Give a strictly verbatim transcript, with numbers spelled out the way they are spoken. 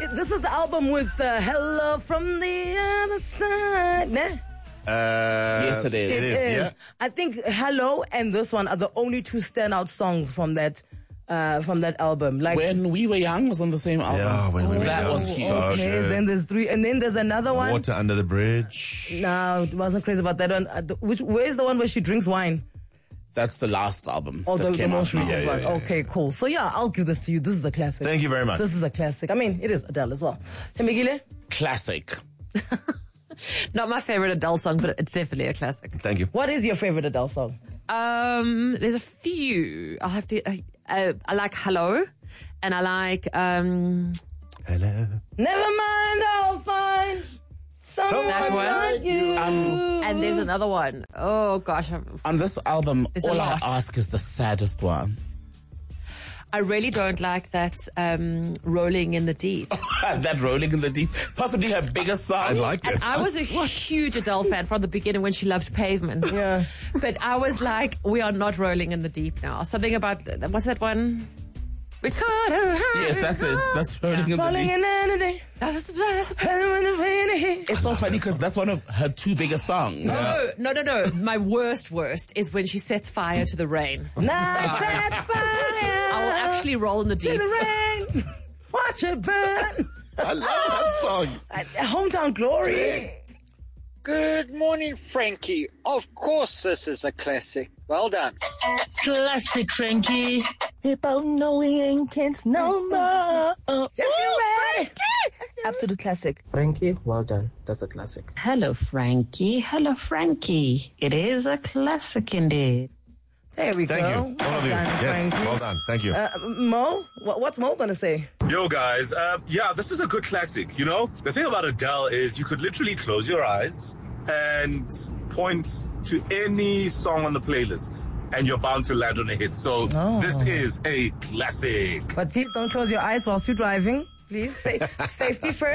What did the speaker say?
this is the album with uh, Hello from the Other Side. Nah? Uh, yes, it is. It, It is, is. yeah. I think Hello and this one are the only two standout songs from that uh, from that album. Like When We Were Young was on the same album. Yeah, When We Were that Young. was huge. So okay, good. then there's three, and then there's another one. Water Under the Bridge. No, it wasn't crazy about that one. Uh, the, which where's the one where she drinks wine? That's the last album. Oh, that the, the came most out now. recent Yeah, yeah, one. yeah, yeah. Okay, cool. So yeah, I'll give this to you. This is a classic. Thank you very much. This is a classic. I mean, it is Adele as well. Temegile? Classic. Not my favorite Adele song, but it's definitely a classic. Thank you. What is your favorite Adele song? Um, there's a few. I'll have to. Uh, uh, I like Hello, and I like um. Hello. Never mind, I'll find someone That one? like you. Um, And there's another one. Oh gosh, I'm- on this album, There's a all I lot. ask is the saddest one. I really don't like that um, Rolling in the Deep. That Rolling in the Deep, possibly her biggest song. I like that. And I was a huge Adele fan from the beginning when she loved Pavement. Yeah. But I was like, we are not rolling in the deep now. Something about, what's that one? We caught her. Yes, that's it. That's Rolling in the Falling Deep. in energy. It's so funny because that's one of her two biggest songs. No, no, no, no. My worst, worst is when she sets fire to the rain. Nice set fire I will actually roll in the to deep. the rain. Watch it burn. I love that song. Uh, Hometown Glory. Good morning, Frankie. Of course, this is a classic. Well done. Classic, Frankie. People knowing ain't kids no more. Oh, Yes, you ready? absolute classic. Frankie, well done. That's a classic. Hello, Frankie. Hello, Frankie. It is a classic indeed. There we Thank go. you. All Well of you. done, Yes, Frankie. well done. Thank you. Uh, Mo, what, what's Mo gonna say? Yo, guys. Uh, yeah, this is a good classic, you know? The thing about Adele is you could literally close your eyes and point to any song on the playlist, and you're bound to land on a hit. So Oh. this is a classic. But please don't close your eyes whilst you're driving. Please, sa- safety first.